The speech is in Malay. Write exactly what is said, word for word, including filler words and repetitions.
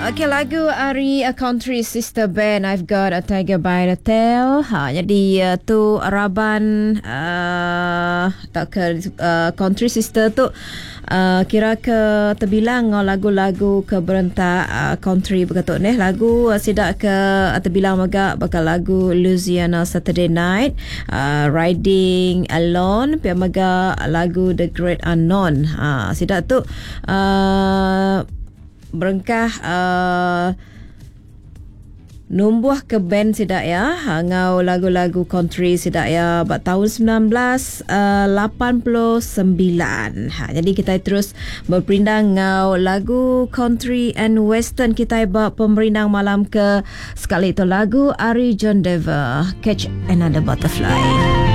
Okay, lagu Ari a Country Sister Band, I've Got a Tiger by the Tail. Ha, jadi uh, tu Araban uh, tak ke uh, Country Sister tu uh, kira ke terbilang lagu-lagu ke berentak uh, country begitu ni. Lagu uh, sidak ke uh, terbilang magak bakal lagu Louisiana Saturday Night, uh, Riding Alone, pia magak lagu The Great Unknown. Ha, sidak tu uh, berengkah uh, numbuh ke band sidak ya, ngau lagu-lagu country sidak ya buat tahun sembilan belas lapan puluh sembilan. Ha, jadi kita terus berpindang ngau lagu country and western. Kita buat pemerindang malam ke sekali itu lagu Ari John Denver, Catch Another Butterfly.